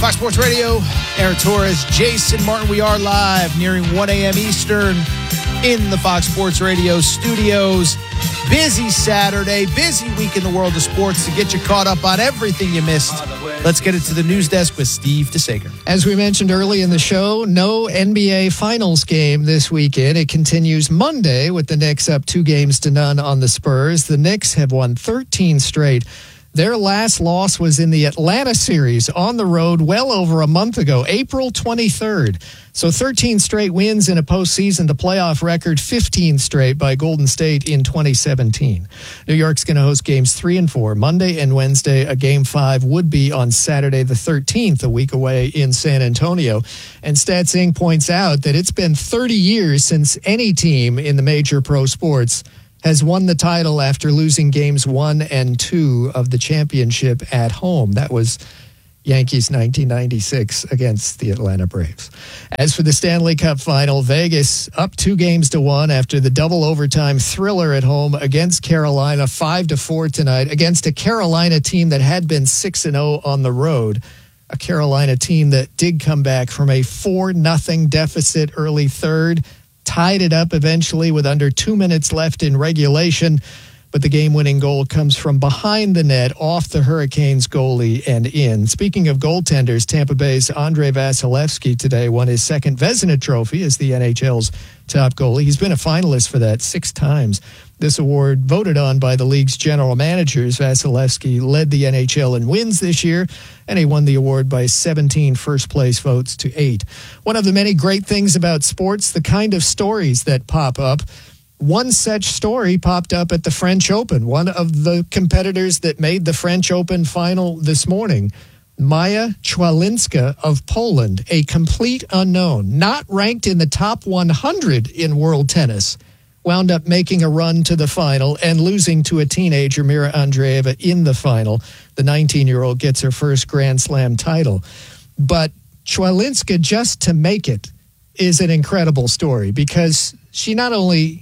Fox Sports Radio, Aaron Torres, Jason Martin. We are live nearing 1 a.m. Eastern in the Fox Sports Radio studios. Busy Saturday, busy week in the world of sports to get you caught up on everything you missed. Let's get it to the news desk with Steve DeSager. As we mentioned early in the show, no NBA Finals game this weekend. It continues Monday with the Knicks up 2-0 on the Spurs. The Knicks have won 13 straight. Their last loss was in the Atlanta series on the road well over a month ago, April 23rd. So 13 straight wins in a postseason, the playoff record 15 straight by Golden State in 2017. New York's going to host games 3 and 4, Monday and Wednesday. A game 5 would be on Saturday the 13th, a week away in San Antonio. And Stats Inc. points out that it's been 30 years since any team in the major pro sports has won the title after losing games 1 and 2 of the championship at home. That was Yankees 1996 against the Atlanta Braves. As for the Stanley Cup final, Vegas up 2-1 after the double overtime thriller at home against Carolina, 5-4 tonight against a Carolina team that had been 6-0 on the road. A Carolina team that did come back from a 4-0 deficit early third, tied it up eventually with under 2 minutes left in regulation. But the game-winning goal comes from behind the net, off the Hurricanes goalie and in. Speaking of goaltenders, Tampa Bay's Andrei Vasilevsky today won his second Vezina Trophy as the NHL's top goalie. He's been a finalist for that 6 times. This award, voted on by the league's general managers, Vasilevsky led the NHL in wins this year, and he won the award by 17 first-place votes to 8. One of the many great things about sports, the kind of stories that pop up. One such story popped up at the French Open. One of the competitors that made the French Open final this morning, Maya Chwalinska of Poland, a complete unknown, not ranked in the top 100 in world tennis, wound up making a run to the final and losing to a teenager, Mira Andreeva, in the final. The 19-year-old gets her first Grand Slam title. But Chwalinska, just to make it, is an incredible story because she not only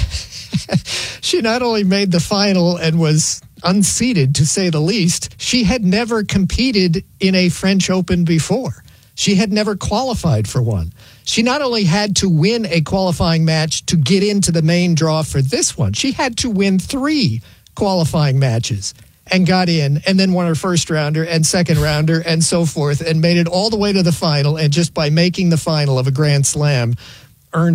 made the final and was unseeded, to say the least, she had never competed in a French Open before. She had never qualified for one. She not only had to win a qualifying match to get into the main draw for this one, she had to win 3 qualifying matches and got in, and then won her first rounder and second rounder and so forth, and made it all the way to the final, and just by making the final of a Grand Slam, earned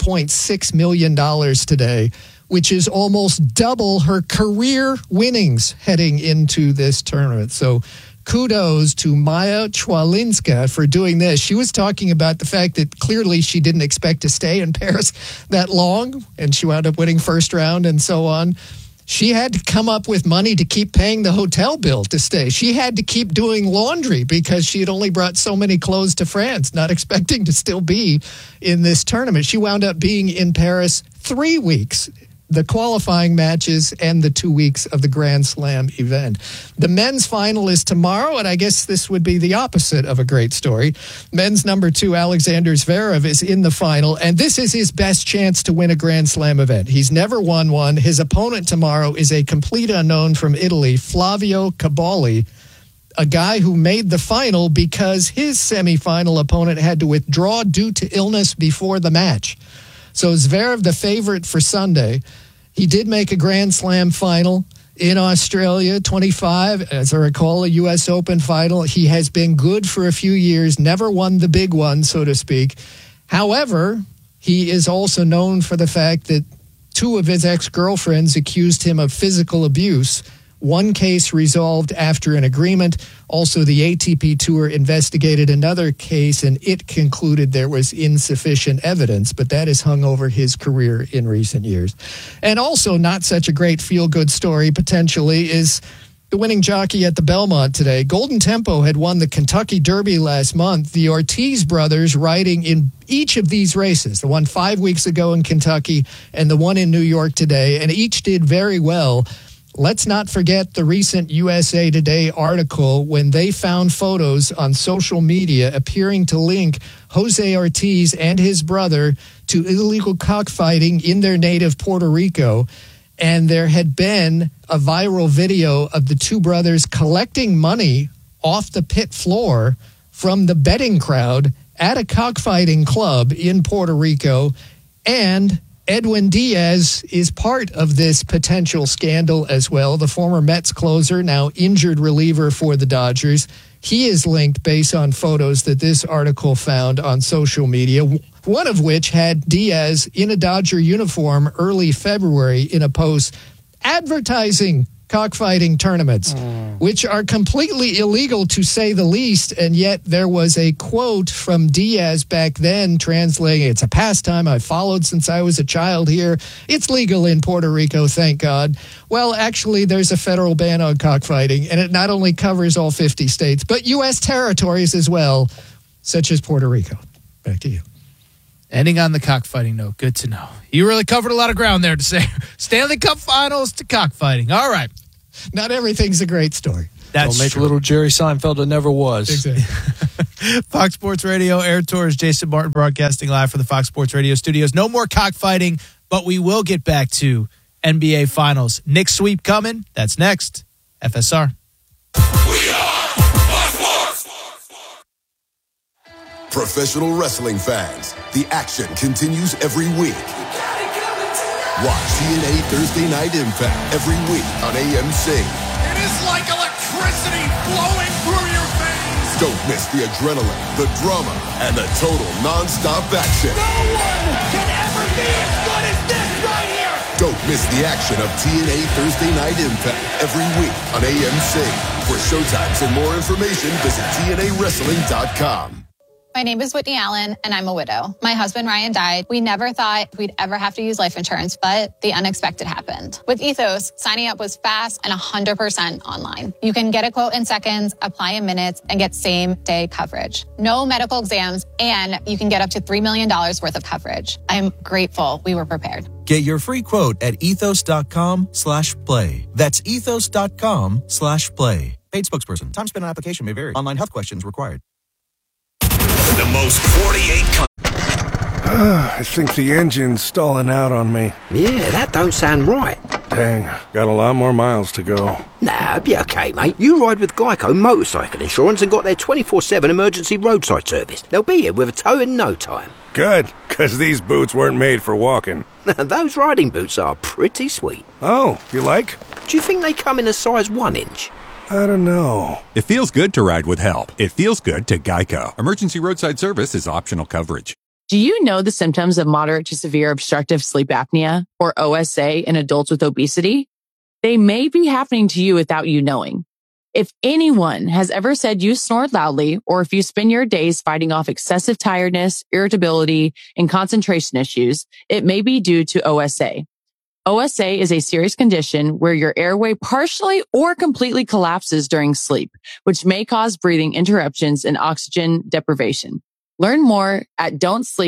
$1.6 million today, which is almost double her career winnings heading into this tournament. So kudos to Maya Chwalinska for doing this. She was talking about the fact that clearly she didn't expect to stay in Paris that long, and she wound up winning first round and so on. She had to come up with money to keep paying the hotel bill to stay. She had to keep doing laundry because she had only brought so many clothes to France, not expecting to still be in this tournament. She wound up being in Paris 3 weeks, the qualifying matches and the 2 weeks of the Grand Slam event. The men's final is tomorrow, and I guess this would be the opposite of a great story. Men's number 2, Alexander Zverev, is in the final, and this is his best chance to win a Grand Slam event. He's never won one. His opponent tomorrow is a complete unknown from Italy, Flavio Caballi, a guy who made the final because his semifinal opponent had to withdraw due to illness before the match. So Zverev, the favorite for Sunday, he did make a Grand Slam final in Australia, 25, as I recall, a U.S. Open final. He has been good for a few years, never won the big one, so to speak. However, he is also known for the fact that 2 of his ex-girlfriends accused him of physical abuse. One case resolved after an agreement. Also, the ATP Tour investigated another case, and it concluded there was insufficient evidence, but that has hung over his career in recent years. And also, not such a great feel-good story, potentially, is the winning jockey at the Belmont today. Golden Tempo had won the Kentucky Derby last month. The Ortiz brothers riding in each of these races, the one 5 weeks ago in Kentucky and the one in New York today, and each did very well. Let's not forget the recent USA Today article when they found photos on social media appearing to link Jose Ortiz and his brother to illegal cockfighting in their native Puerto Rico. And there had been a viral video of the 2 brothers collecting money off the pit floor from the betting crowd at a cockfighting club in Puerto Rico. And Edwin Diaz is part of this potential scandal as well. The former Mets closer, now injured reliever for the Dodgers. He is linked based on photos that this article found on social media, one of which had Diaz in a Dodger uniform early February in a post advertising cockfighting tournaments, which are completely illegal to say the least. And yet there was a quote from Diaz back then translating, "It's a pastime I followed since I was a child here. It's legal in Puerto Rico, thank God." Well, actually, there's a federal ban on cockfighting, and it not only covers all 50 states, but U.S. territories as well, such as Puerto Rico. Back to you. Ending on the cockfighting note, good to know. You really covered a lot of ground there to say Stanley Cup Finals to cockfighting. All right. Not everything's a great story. That's Don't make true. little Jerry Seinfeld that never was. Exactly. Fox Sports Radio, Air Tours, Jason Martin broadcasting live from the Fox Sports Radio studios. No more cockfighting, but we will get back to NBA Finals. Knicks sweep coming. That's next. FSR. We are Fox Sports. Professional wrestling fans, the action continues every week. Watch TNA Thursday Night Impact every week on AMC. It is like electricity flowing through your veins. Don't miss the adrenaline, the drama, and the total non-stop action. No one can ever be as good as this right here. Don't miss the action of TNA Thursday Night Impact every week on AMC. For showtimes and more information, visit TNAWrestling.com. My name is Whitney Allen, and I'm a widow. My husband, Ryan, died. We never thought we'd ever have to use life insurance, but the unexpected happened. With Ethos, signing up was fast and 100% online. You can get a quote in seconds, apply in minutes, and get same-day coverage. No medical exams, and you can get up to $3 million worth of coverage. I'm grateful we were prepared. Get your free quote at ethos.com/play. That's ethos.com/play. Paid spokesperson. Time spent on application may vary. Online health questions required. The most 48 I think the engine's stalling out on me. Yeah, that don't sound right. Dang, got a lot more miles to go. Nah, it'll be okay, mate. You ride with Geico Motorcycle Insurance and got their 24/7 emergency roadside service. They'll be here with a tow in no time. Good, because these boots weren't made for walking. Those riding boots are pretty sweet. Oh, you like? Do you think they come in a size 1 inch? I don't know. It feels good to ride with help. It feels good to Geico. Emergency roadside service is optional coverage. Do you know the symptoms of moderate to severe obstructive sleep apnea, or OSA, in adults with obesity? They may be happening to you without you knowing. If anyone has ever said you snore loudly, or if you spend your days fighting off excessive tiredness, irritability, and concentration issues, it may be due to OSA. OSA is a serious condition where your airway partially or completely collapses during sleep, which may cause breathing interruptions and oxygen deprivation. Learn more at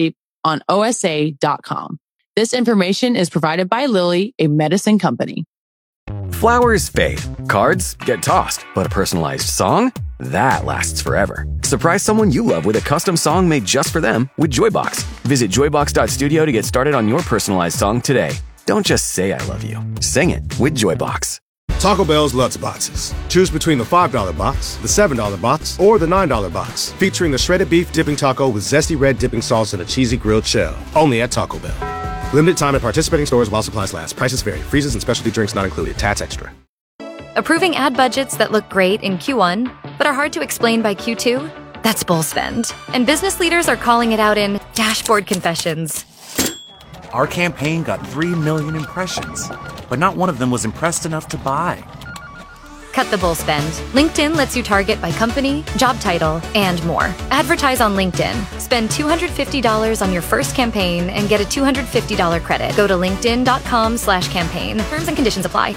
don'tsleeponosa.com. This information is provided by Lilly, a medicine company. Flowers fade, cards get tossed, but a personalized song? That lasts forever. Surprise someone you love with a custom song made just for them with Joybox. Visit joybox.studio to get started on your personalized song today. Don't just say I love you. Sing it with Joybox. Taco Bell's Lutz Boxes. Choose between the $5 box, the $7 box, or the $9 box. Featuring the shredded beef dipping taco with zesty red dipping sauce and a cheesy grilled shell. Only at Taco Bell. Limited time at participating stores while supplies last. Prices vary. Freezes and specialty drinks not included. Tax extra. Approving ad budgets that look great in Q1, but are hard to explain by Q2? That's bull spend. And business leaders are calling it out in dashboard confessions. Our campaign got 3 million impressions, but not one of them was impressed enough to buy. Cut the bull spend. LinkedIn lets you target by company, job title, and more. Advertise on LinkedIn. Spend $250 on your first campaign and get a $250 credit. Go to linkedin.com/campaign. Terms and conditions apply.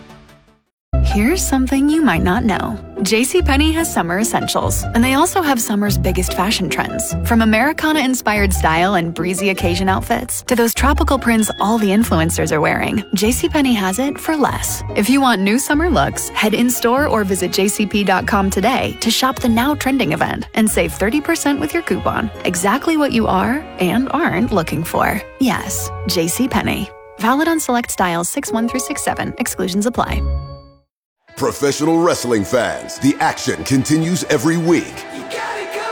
Here's something you might not know. JCPenney has summer essentials, and they also have summer's biggest fashion trends. From Americana-inspired style and breezy occasion outfits to those tropical prints all the influencers are wearing, JCPenney has it for less. If you want new summer looks, head in-store or visit jcp.com today to shop the now trending event and save 30% with your coupon. Exactly what you are and aren't looking for. Yes, JCPenney. Valid on select styles 6-1 through 6-7. Exclusions apply. Professional wrestling fans, the action continues every week.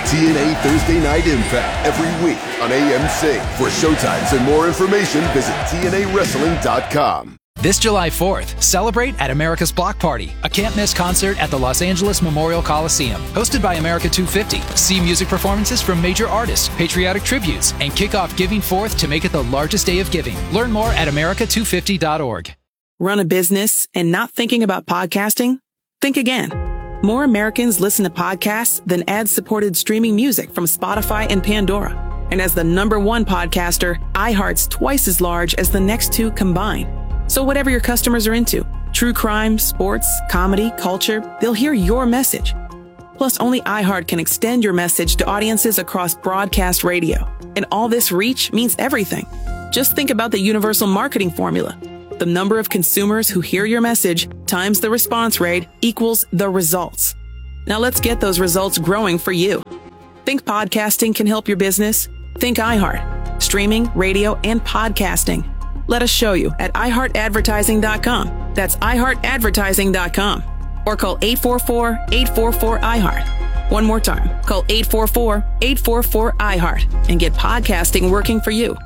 TNA Thursday Night Impact every week on AMC. For showtimes and more information, visit TNAWrestling.com. This July 4th, celebrate at America's Block Party, a can't-miss concert at the Los Angeles Memorial Coliseum. Hosted by America 250, see music performances from major artists, patriotic tributes, and kick off Giving Forth to make it the largest day of giving. Learn more at america250.org. Run a business and not thinking about podcasting? Think again. More Americans listen to podcasts than ad-supported streaming music from Spotify and Pandora. And as the #1 podcaster, iHeart's twice as large as the next two combined. So whatever your customers are into, true crime, sports, comedy, culture, they'll hear your message. Plus, only iHeart can extend your message to audiences across broadcast radio. And all this reach means everything. Just think about the universal marketing formula. The number of consumers who hear your message times the response rate equals the results. Now let's get those results growing for you. Think podcasting can help your business? Think iHeart. Streaming, radio, and podcasting. Let us show you at iHeartAdvertising.com. That's iHeartAdvertising.com. Or call 844-844-iHeart. One more time. Call 844-844-iHeart and get podcasting working for you.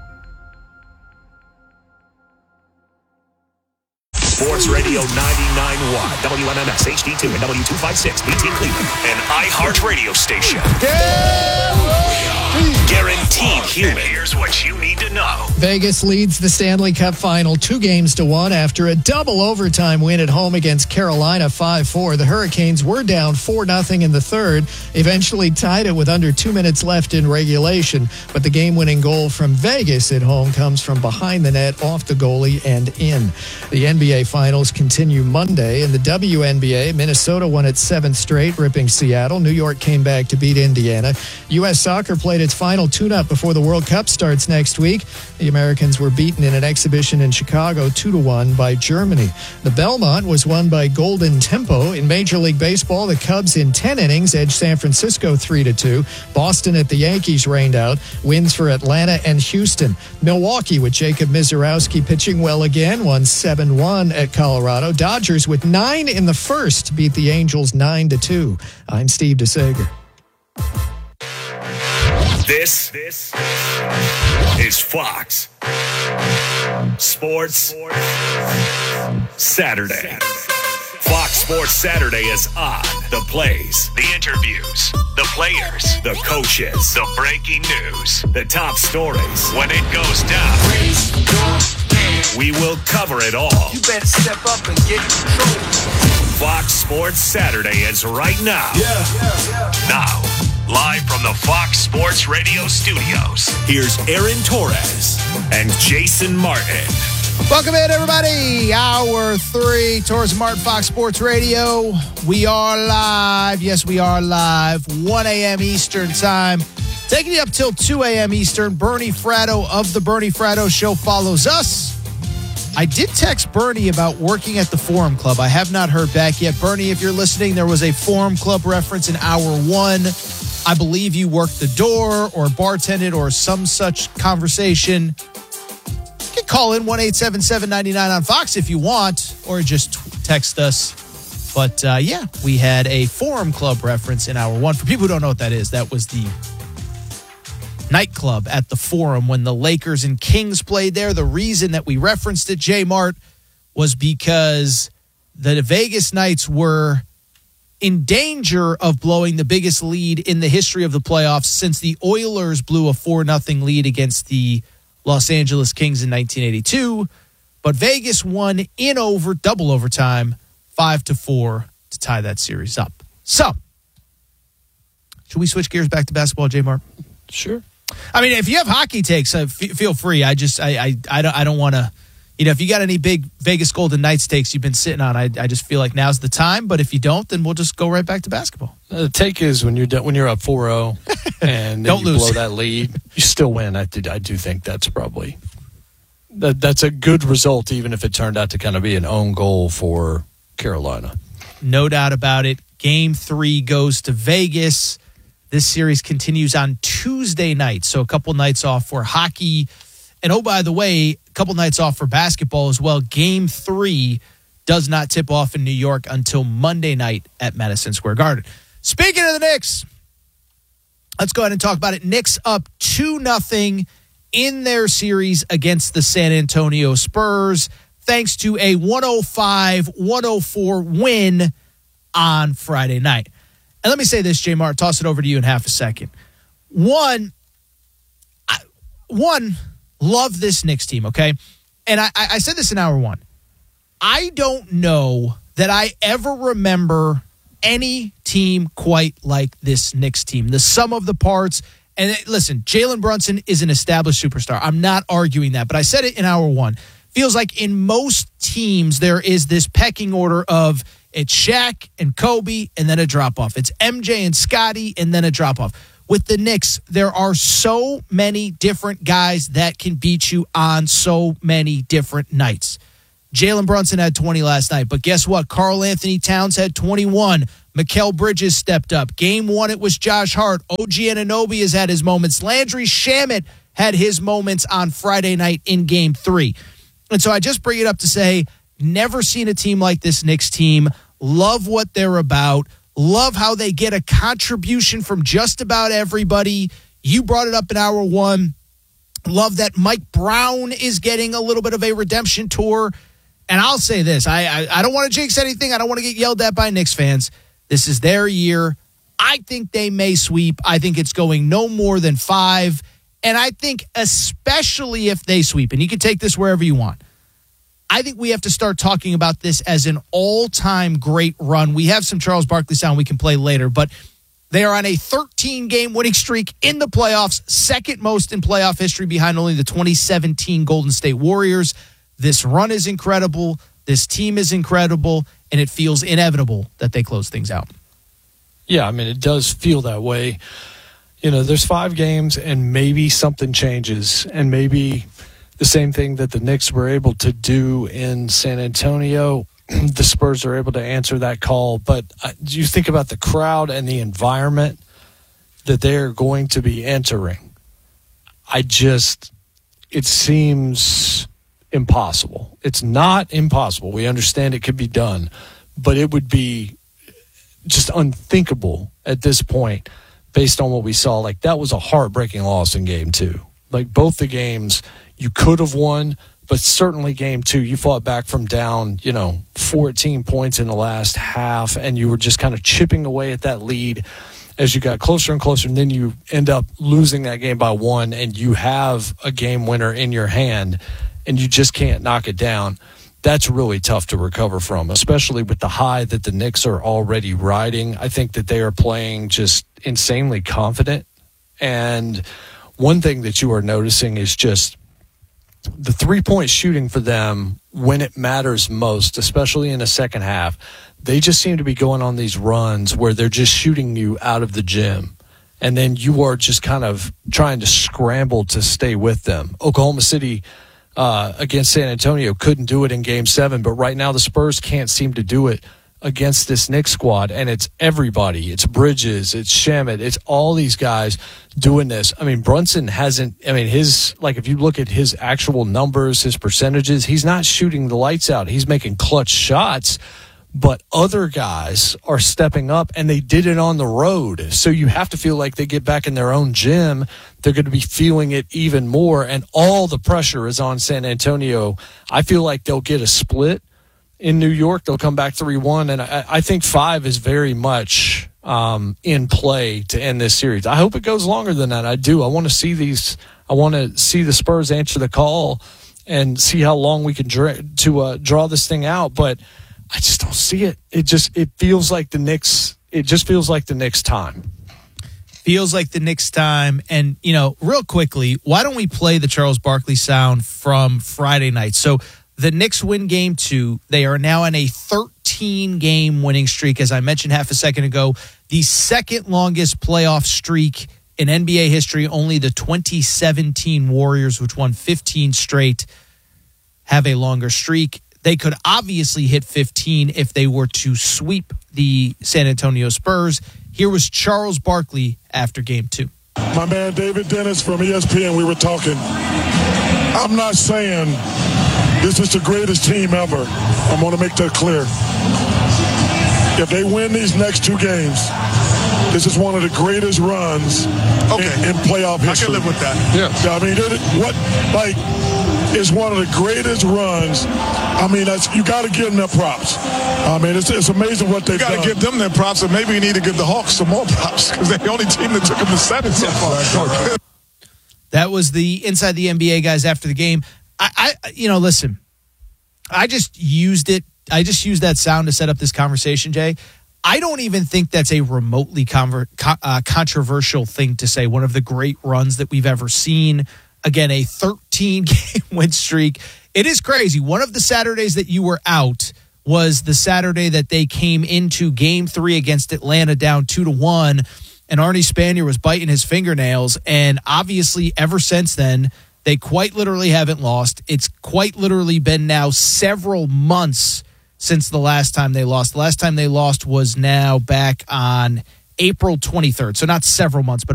Sports Radio 99.1, WMMS HD2 and W256, BT Cleveland, an iHeart radio station. Guaranteed human. And here's what you need to know. Vegas leads the Stanley Cup Final 2-1 after a double overtime win at home against Carolina 5-4. The Hurricanes were down 4-0 in the third, eventually tied it with under 2 minutes left in regulation. But the game-winning goal from Vegas at home comes from behind the net, off the goalie, and in. The NBA Finals continue Monday. In the WNBA, Minnesota won its 7th straight, ripping Seattle. New York came back to beat Indiana. U.S. Soccer played its final tune-up before the World Cup starts next week. The Americans were beaten in an exhibition in Chicago 2-1 by Germany. The Belmont was won by Golden Tempo. In Major League Baseball, the Cubs in 10 innings edged San Francisco 3-2. Boston at the Yankees rained out. Wins for Atlanta and Houston. Milwaukee with Jacob Misiorowski pitching well again, won 7-1 at Colorado. Dodgers with 9 in the first beat the Angels 9-2. I'm Steve DeSager. This is Fox Sports Saturday. Fox Sports Saturday is on. The plays, the interviews, the players, the coaches, the breaking news, the top stories. When it goes down, we will cover it all. You better step up and get control. Fox Sports Saturday is right now. Now, live from the Fox Sports Radio studios, here's Aaron Torres and Jason Martin. Welcome in, everybody. Hour 3, Torres and Martin, Fox Sports Radio. We are live. Yes, we are live. 1 a.m. Eastern time. Taking you up till 2 a.m. Eastern. Bernie Fratto of the Bernie Fratto Show follows us. I did text Bernie about working at the Forum Club. I have not heard back yet. Bernie, if you're listening, there was a Forum Club reference in hour 1. I believe you worked the door or bartended or some such conversation. You can call in 1-877-99 on Fox if you want, or just text us. But yeah, we had a Forum Club reference in hour 1. For people who don't know what that is, that was the nightclub at the Forum when the Lakers and Kings played there. The reason that we referenced it, J Mart, was because the Vegas Knights were in danger of blowing the biggest lead in the history of the playoffs since the Oilers blew a 4-0 lead against the Los Angeles Kings in 1982. But Vegas won in double overtime, 5-4 to tie that series up. So, should we switch gears back to basketball, J Mart? Sure. I mean, if you have hockey takes, feel free. I don't want to, if you got any big Vegas Golden Knights takes you've been sitting on, I just feel like now's the time. But if you don't, then we'll just go right back to basketball. The take is when you're up 4-0 and then you blow that lead, you still win. I do think that's probably that's a good result, even if it turned out to kind of be an own goal for Carolina. No doubt about it. Game 3 goes to Vegas. This series continues on Tuesday night, so a couple nights off for hockey. And oh, by the way, a couple nights off for basketball as well. Game 3 does not tip off in New York until Monday night at Madison Square Garden. Speaking of the Knicks, Let's go ahead and talk about it. Knicks up 2-0 in their series against the San Antonio Spurs, thanks to a 105-104 win on Friday night. And let me say this, J. Mart, toss it over to you in half a second. One, love this Knicks team, okay? And I said this in hour one. I don't know that I ever remember any team quite like this Knicks team. The sum of the parts. And listen, Jalen Brunson is an established superstar. I'm not arguing that, but I said it in hour one. Feels like in most teams there is this pecking order of it's Shaq and Kobe and then a drop-off. It's MJ and Scottie and then a drop-off. With the Knicks, there are so many different guys that can beat you on so many different nights. Jalen Brunson had 20 last night, but guess what? Karl Anthony Towns had 21. Mikal Bridges stepped up. Game 1, it was Josh Hart. OG Anunoby has had his moments. Landry Shamet had his moments on Friday night in Game 3. And so I just bring it up to say, never seen a team like this Knicks team. Love what they're about. Love how they get a contribution from just about everybody. You brought it up in hour one. Love that Mike Brown is getting a little bit of a redemption tour. And I'll say this. I don't want to jinx anything. I don't want to get yelled at by Knicks fans. This is their year. I think they may sweep. I think it's going no more than 5. And I think especially if they sweep, and you can take this wherever you want, I think we have to start talking about this as an all-time great run. We have some Charles Barkley sound we can play later, but they are on a 13-game winning streak in the playoffs, second most in playoff history behind only the 2017 Golden State Warriors. This run is incredible. This team is incredible, and it feels inevitable that they close things out. Yeah, I mean, it does feel that way. You know, there's 5 games, and maybe something changes, and maybe the same thing that the Knicks were able to do in San Antonio, the Spurs are able to answer that call. But you think about the crowd and the environment that they're going to be entering. It seems impossible. It's not impossible. We understand it could be done, but it would be just unthinkable at this point based on what we saw. Like, that was a heartbreaking loss in Game 2. Like, both the games you could have won, but certainly Game 2, you fought back from down, 14 points in the last half, and you were just kind of chipping away at that lead as you got closer and closer, and then you end up losing that game by 1, and you have a game winner in your hand, and you just can't knock it down. That's really tough to recover from, especially with the high that the Knicks are already riding. I think that they are playing just insanely confident. And one thing that you are noticing is just the 3-point shooting for them when it matters most, especially in the second half. They just seem to be going on these runs where they're just shooting you out of the gym. And then you are just kind of trying to scramble to stay with them. Oklahoma City against San Antonio couldn't do it in Game 7, but right now the Spurs can't seem to do it against this Knicks squad, and it's everybody. It's Bridges, it's Shamet, it's all these guys doing this. I mean, Brunson hasn't, if you look at his actual numbers, his percentages, he's not shooting the lights out. He's making clutch shots, but other guys are stepping up, and they did it on the road. So you have to feel like they get back in their own gym. They're going to be feeling it even more, and all the pressure is on San Antonio. I feel like they'll get a split in New York. They'll come back 3-1, and I think 5 is very much in play to end this series. I hope it goes longer than that. I do. I want to see the Spurs answer the call and see how long we can draw this thing out, but I just don't see it. It feels like the Knicks. It just feels like the Knicks time. Feels like the Knicks time. And, real quickly, why don't we play the Charles Barkley sound from Friday night? So the Knicks win Game 2. They are now on a 13-game winning streak. As I mentioned half a second ago, the second longest playoff streak in NBA history. Only the 2017 Warriors, which won 15 straight, have a longer streak. They could obviously hit 15 if they were to sweep the San Antonio Spurs. Here was Charles Barkley after Game 2. My man David Dennis from ESPN, we were talking. I'm not saying this is the greatest team ever. I want to make that clear. If they win these next 2 games, this is one of the greatest runs in playoff history. I can live with that. Yeah. I mean, it's one of the greatest runs. I mean, you got to give them their props. I mean, it's amazing what they've done. You got to give them their props, and maybe you need to give the Hawks some more props because they're the only team that took them to 7 so far. That was the Inside the NBA guys after the game. Listen, I just used it. I just used that sound to set up this conversation, Jay. I don't even think that's a remotely controversial thing to say. One of the great runs that we've ever seen. Again, a 13-game win streak. It is crazy. One of the Saturdays that you were out was the Saturday that they came into Game 3 against Atlanta down 2-1, and Arnie Spanier was biting his fingernails. And obviously, ever since then, they quite literally haven't lost. It's quite literally been now several months since the last time they lost. The last time they lost was now back on April 23rd. So not several months, but